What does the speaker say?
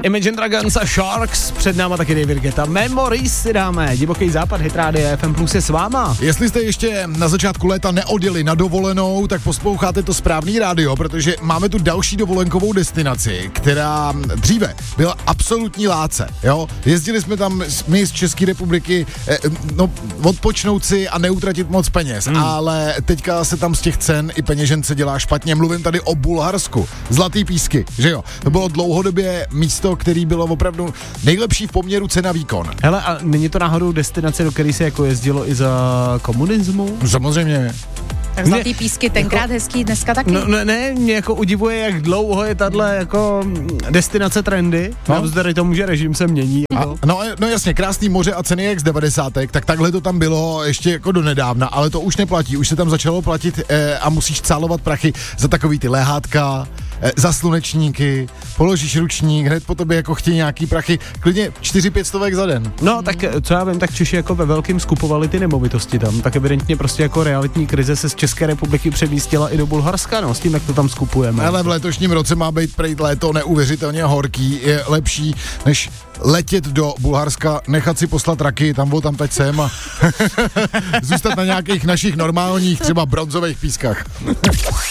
Imagine Dragons a Sharks, před náma taky David Guetta. Memories si dáme, divoký západ, Hit Radio FM Plus je s váma. Jestli jste ještě na začátku léta neodjeli na dovolenou, tak posloucháte to správný rádio, protože máme tu další dovolenkovou destinaci, která dříve byla absolutní láce, jo. Jezdili jsme tam my z České republiky, odpočnout si a neutratit moc peněz, ale teďka se tam z těch cen i peněžence dělá špatně. Mluvím tady o Bulharsku. Zlatý písky, že jo. To bylo dlouhodobě místo, který bylo opravdu nejlepší v poměru cena-výkon. Hele, a není to náhodou destinace, do které se jako jezdilo i za komunismu? Samozřejmě. Tak Zlatý písky, tenkrát jako, hezký, dneska taky. Ne, mě jako udivuje, jak dlouho je tahle jako destinace trendy, navzdory tomu, že režim se mění. Jako. No jasně, krásný moře a ceny jak z 90. Tak takhle to tam bylo ještě jako do nedávna, ale to už neplatí, už se tam začalo platit a musíš cálovat prachy za takový ty lehátka, za slunečníky, položíš ručník, hned po tobě jako chtějí nějaký prachy, klidně 400-500 stovek za den. No, tak co já vím, tak Češi jako ve velkým skupovali ty nemovitosti tam, tak evidentně prostě jako realitní krize se z České republiky přemístila i do Bulharska, no, s tím, jak to tam skupujeme. Ale v letošním roce má být prý léto neuvěřitelně horký, je lepší, než letět do Bulharska, nechat si poslat raky, tam teď sem a zůstat na nějakých našich normálních, třeba bronzových pískách.